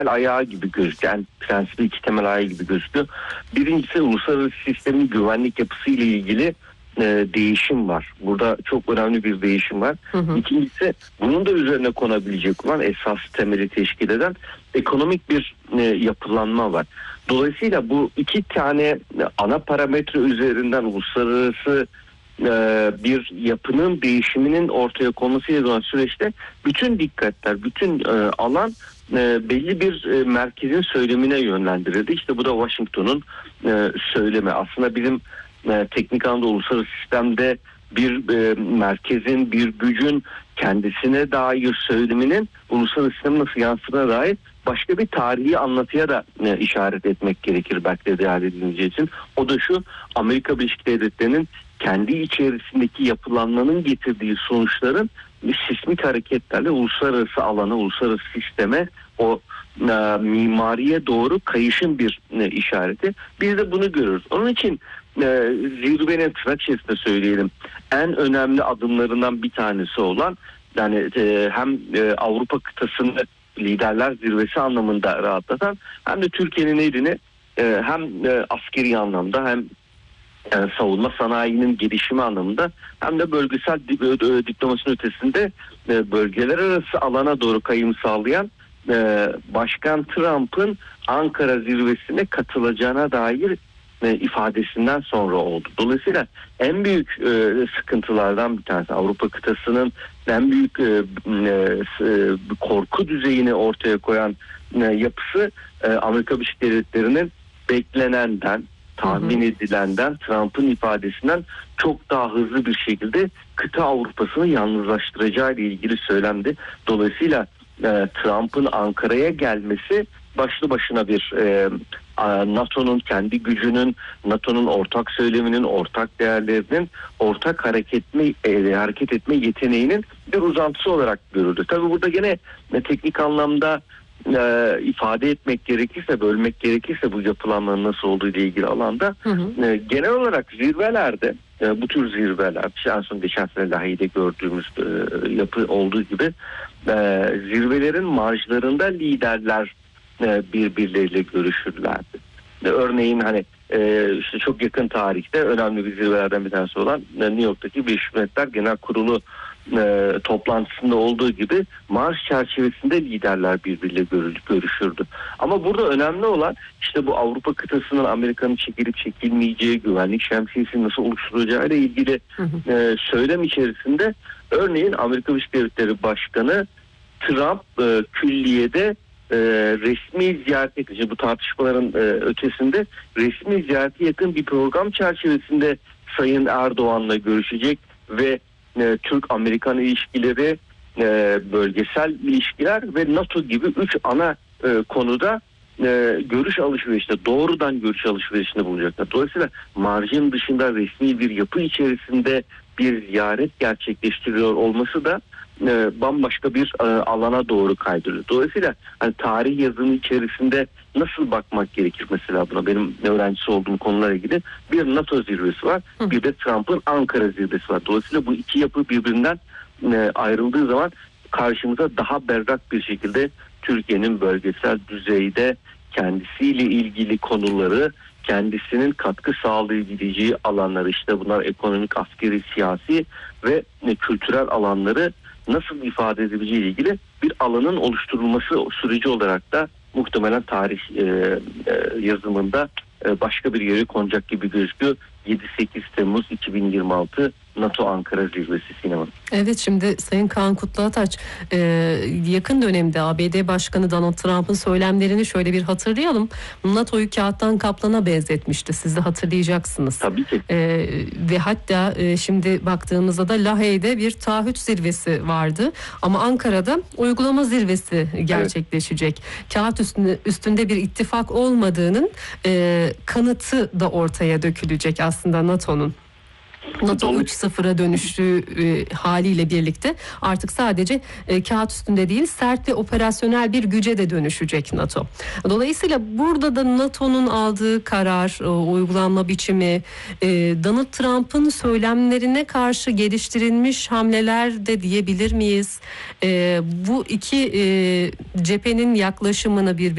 ayağı gibi gözüküyor. Yani prensibi iki temel ayağı gibi gözüküyor. Birincisi uluslararası sistemin güvenlik yapısı ile ilgili değişim var. Burada çok önemli bir değişim var. İkincisi bunun da üzerine konabilecek olan esas temeli teşkil eden ekonomik bir yapılanma var. Dolayısıyla bu iki tane ana parametre üzerinden uluslararası bir yapının değişiminin ortaya konmasıyla olan süreçte bütün dikkatler, bütün alan belli bir merkezin söylemine yönlendirildi. İşte bu da Washington'un söylemi. Aslında bizim teknik anlamda uluslararası sistemde bir merkezin, bir gücün kendisine dair söyleminin uluslararası sisteme nasıl yansıdığına dair başka bir tarihi anlatıya da işaret etmek gerekir belki de değerli dinleyici için. O da şu: Amerika Birleşik Devletleri'nin kendi içerisindeki yapılanmanın getirdiği sonuçların sismik hareketlerle uluslararası alana, uluslararası sisteme, o mimariye doğru kayışın bir işareti. Biz de bunu görürüz. Onun için zirvenin tırnak içerisinde söyleyelim en önemli adımlarından bir tanesi olan, yani hem Avrupa kıtasını liderler zirvesi anlamında rahatlatan hem de Türkiye'nin elini hem askeri anlamda hem savunma sanayinin gelişimi anlamında hem de bölgesel diplomasinin ötesinde bölgeler arası alana doğru kayım sağlayan Başkan Trump'ın Ankara zirvesine katılacağına dair ifadesinden sonra oldu. Dolayısıyla en büyük sıkıntılardan bir tanesi, Avrupa kıtasının en büyük korku düzeyini ortaya koyan yapısı Amerika Birleşik Devletleri'nin beklenenden, tahmin edilenden, Trump'ın ifadesinden çok daha hızlı bir şekilde kıta Avrupa'sını yalnızlaştıracağı ile ilgili söylendi. Dolayısıyla Trump'ın Ankara'ya gelmesi başlı başına bir NATO'nun kendi gücünün, NATO'nun ortak söyleminin, ortak değerlerinin, ortak hareket etme yeteneğinin bir uzantısı olarak görüldü. Tabii burada gene teknik anlamda ifade etmek gerekirse, bölmek gerekirse bu yapılanmanın nasıl olduğu ile ilgili alanda genel olarak zirvelerde, bu tür zirveler, en son geçen sene Lahey'de gördüğümüz yapı olduğu gibi zirvelerin marjlarında liderler birbirleriyle görüşürlerdi. Örneğin hani işte çok yakın tarihte önemli bir zirvelerden bir tanesi olan New York'taki Birleşmiş Milletler Genel Kurulu toplantısında olduğu gibi marş çerçevesinde liderler birbiriyle görüşürdü. Ama burada önemli olan işte bu Avrupa kıtasının Amerika'nın çekilip çekilmeyeceği, güvenlik şemsiyesini nasıl oluşturacağı ile ilgili söylem içerisinde örneğin Amerika Birleşik Devletleri Başkanı Trump külliyede resmi ziyarete, bu tartışmaların ötesinde resmi ziyarete yakın bir program çerçevesinde Sayın Erdoğan'la görüşecek ve Türk-Amerikan ilişkileri, bölgesel ilişkiler ve NATO gibi 3 ana konuda görüş alışverişinde, doğrudan görüş alışverişinde bulacaklar. Dolayısıyla marjın dışında resmi bir yapı içerisinde bir ziyaret gerçekleştiriyor olması da bambaşka bir alana doğru kaydırıyor. Dolayısıyla hani tarih yazımı içerisinde nasıl bakmak gerekir mesela buna? Benim öğrencisi olduğum konularla ilgili bir NATO zirvesi var, bir de Trump'ın Ankara zirvesi var. Dolayısıyla bu iki yapı birbirinden ayrıldığı zaman karşımıza daha berrak bir şekilde Türkiye'nin bölgesel düzeyde kendisiyle ilgili konuları, kendisinin katkı sağlayabileceği alanları, işte bunlar ekonomik, askeri, siyasi ve kültürel alanları nasıl ifade edebileceği ile ilgili bir alanın oluşturulması süreci olarak da muhtemelen tarih yazımında başka bir yere konacak gibi gözüküyor. 7-8 Temmuz 2026 NATO Ankara Zirvesi Sinema. Evet, şimdi Sayın Kaan Kutluataç, yakın dönemde ABD Başkanı Donald Trump'ın söylemlerini şöyle bir hatırlayalım. NATO'yu kağıttan kaplana benzetmişti. Siz de hatırlayacaksınız. Tabii ki. Ve hatta şimdi baktığımızda da Lahey'de bir taahhüt zirvesi vardı. Ama Ankara'da uygulama zirvesi gerçekleşecek. Evet. Kağıt üstünde bir ittifak olmadığının kanıtı da ortaya dökülecek aslında NATO'nun. NATO 3.0'a dönüştüğü haliyle birlikte artık sadece kağıt üstünde değil, sert ve operasyonel bir güce de dönüşecek NATO. Dolayısıyla burada da NATO'nun aldığı karar, uygulanma biçimi, Donald Trump'ın söylemlerine karşı geliştirilmiş hamleler de diyebilir miyiz? Bu iki cephenin yaklaşımını birbirine